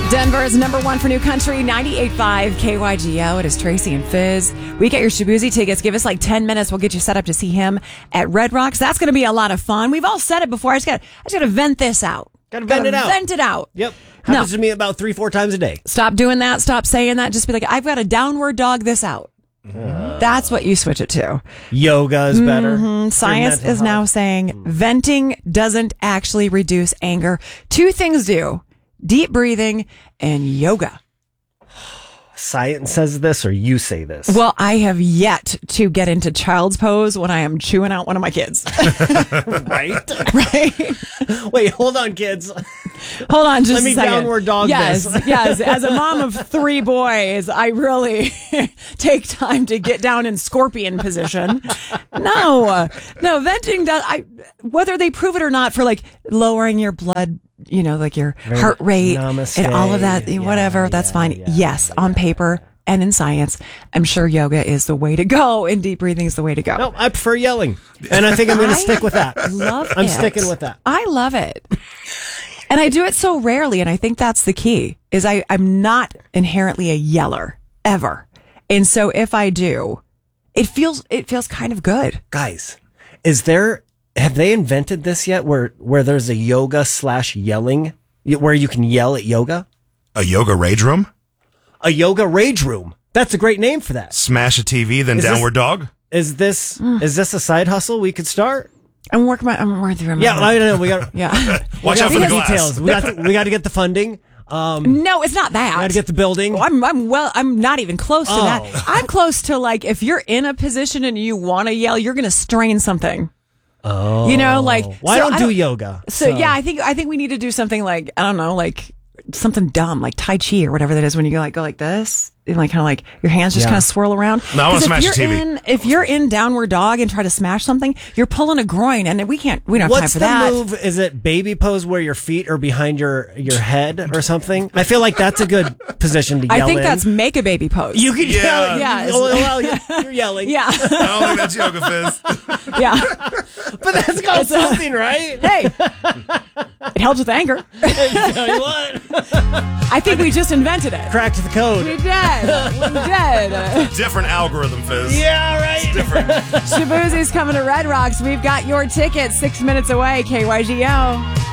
Denver's number one for new country, 98.5 KYGO. It is Tracy and Fizz. We get your Shabuzi tickets. Give us like 10 minutes. We'll get you set up to see him at Red Rocks. That's going to be a lot of fun. We've all said it before. I just got to vent this out. Got to vent it out. Vent it out. Yep. Happens to me about 3-4 times a day. Stop doing that. Stop saying that. Just be like, I've got to downward dog this out. That's what you switch it to. Yoga is better. Science is now saying venting doesn't actually reduce anger. Two things do: deep breathing and yoga. Science says this, or you say this? Well, I have yet to get into child's pose when I am chewing out one of my kids. Right? Right? Wait, hold on, kids. Hold on just Let me a second. downward dog yes, this. Yes. As a mom of 3 boys, I really take time to get down in scorpion position. No, venting does, whether they prove it or not, for like lowering your blood, like your heart rate and all of that, whatever, that's fine. Yes, on paper and in science, I'm sure yoga is the way to go and deep breathing is the way to go. No, I prefer yelling. And I think I'm going to stick with that. I'm sticking with that. I love it. And I do it so rarely, and I think that's the key, is I'm not inherently a yeller, ever. And so if I do, it feels kind of good. Guys, have they invented this yet where there's a yoga / yelling, where you can yell at yoga? A yoga rage room? A yoga rage room. That's a great name for that. Smash a TV, then downward dog? Is this a side hustle we could start? I'm working through. Yeah, I don't know. We got. Yeah. Watch out for the glass. Details. We got to get the funding. No, it's not that. We got to get the building. I'm not even close to that. I'm close to, like, if you're in a position and you want to yell, you're going to strain something. Oh. I don't do yoga. So yeah, I think we need to do something like, I don't know, like something dumb, like Tai Chi or whatever that is, when you go like this, and like kind of like your hands just kind of swirl around. No, I want to smash the TV. If you're in downward dog and try to smash something, you're pulling a groin, and we don't have time for that. What's the move? Is it baby pose where your feet are behind your head or something? I feel like that's a good position to yell in. I think that's make a baby pose. You can yell. Yeah. Well, you're yelling. Yeah. I don't think that's yoga, Fizz. Yeah. But that's called something, right? Hey, it helps with anger. Tell you what. I think we just invented it. Cracked the code. We did. Different algorithm, Fizz. Yeah, right. It's different. Shabuzi's coming to Red Rocks. We've got your tickets 6 minutes away. KYGO.